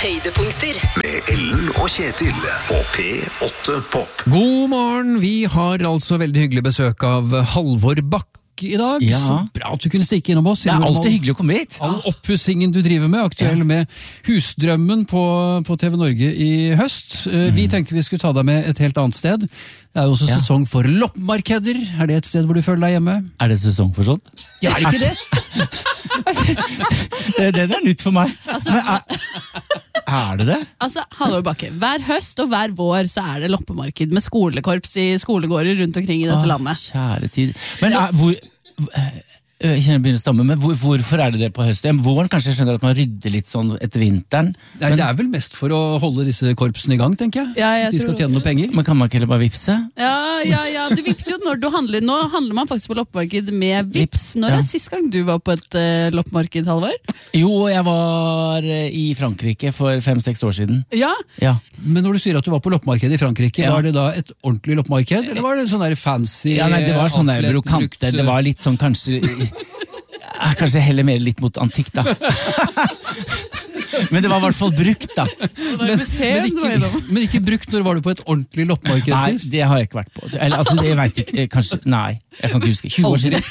høydepunkter. Med Ellen og Kjetil på P8 Pop. God morgen, vi har altså veldig hyggelig besøk av Halvor Bakke i dag. Ja. Så bra at du kunne stikke innom oss. Det alltid hyggelig å komme hit. All oppussingen du driver med, aktuell med Husdrømmen på TV Norge i høst. Vi tenkte vi skulle ta deg med et helt annet sted. Det er jo også sesong for loppemarkeder. Er det et sted hvor du føler deg hjemme? Er det sesong for sånn? Ja, er det ikke det? Det er nytt for meg. Altså, Er det det? altså, Halvor Bakke, hver høst og hver vår så er det loppemarked med skolekorps i skolegårder rundt omkring i dette landet. Kjære tid. Men jeg kjenner begynner å stamme, men hvorfor er det på høsten? Våren kanskje jeg skjønner at man rydder litt sånn etter vinteren. Nei, det er vel mest for å holde disse korpsene i gang, tenker jeg. Ja, jeg De skal tror tjene noe penger. Men kan man ikke heller bare vipse? Ja, du vipser jo når du handler. Nå handler man faktisk på loppemarked med vips. Når er sist gang du var på et loppemarked, Halvor? Jo, jeg var i Frankrike for 5-6 år siden. Ja, Ja. Men når du sier at du var på loppemarked i Frankrike, var det da et ordentlig loppemarked, eller var det sånn der fancy Ja, nei, det var sånn der outlet, brokante, det var litt sånn kanskje heller mer litt mot antikk da. Men det var i hvert fall brukt da. det var et museum du var innom. men ikke brukt. Når var du på et ordentlig loppemarked Nei, sist? det har jeg ikke vært på. Eller, altså, jeg vet ikke, kanskje, nei, jeg kan ikke huske. 20 år siden.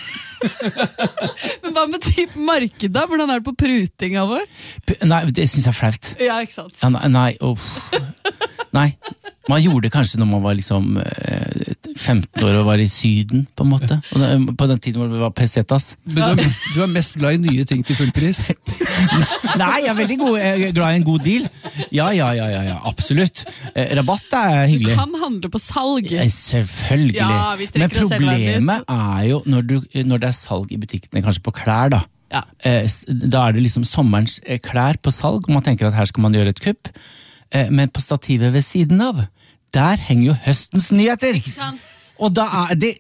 Men hva med type marked da? Hvordan er det på pruting, Halvor? Nei, det synes jeg er flaut. Ja, ikke sant? Ja, nei, nei, man gjorde det kanskje når man var liksom 15 år og var i syden, på en måte. Og på den tiden hvor det var pesetas. Men du er mest glad i nye ting til full pris. Nei, jeg er veldig glad i en god deal. Ja, absolutt. Rabatt er Du hyggelig. kan handle på salg. Selvfølgelig. Ja, vi Men strekker oss selv veien problemet er jo når det er salg i butikkene, kanskje på klær da. Ja. Da er det liksom sommerens klær på salg, og man tenker at her skal man gjøre et kupp. Men på stativet ved siden av, der henger jo høstens nyheter. Ikke sant? Og da er det,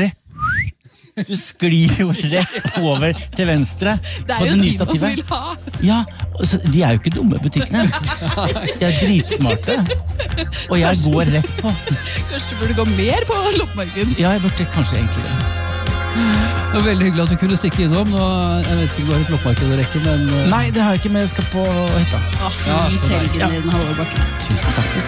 du sklir jo rett over til venstre Det på er det jo nye de man stativet. vil ha. Ja, så de er jo ikke dumme butikkene. De er dritsmarte. Og jeg går rett på. Kanskje du burde gå mer på loppemarked? Ja, jeg burde kanskje egentlig det. Det var veldig hyggelig at du kunne stikke innom. Nå, jeg vet ikke om du har et loppemarked å rekke, men Nei, det har jeg ikke, men jeg skal på hytta. Nyt så helgen din, Halvor Bakke. Tusen takk, det